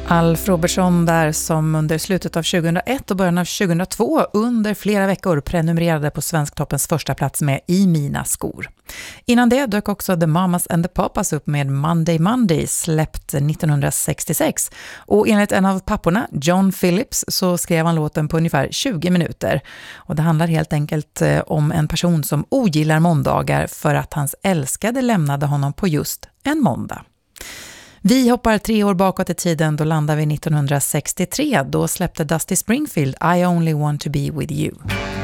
Alf Robertson där, som under slutet av 2001 och början av 2002 under flera veckor prenumererade på Svensktoppens första plats med I mina skor. Innan det dök också The Mamas and the Papas upp med Monday Monday, släppt 1966. Och enligt en av papporna, John Phillips, så skrev han låten på ungefär 20 minuter. Och det handlar helt enkelt om en person som ogillar måndagar för att hans älskade lämnade honom på just en måndag. Vi hoppar 3 år bakåt i tiden, då landar vi 1963. Då släppte Dusty Springfield I Only Want to Be With You.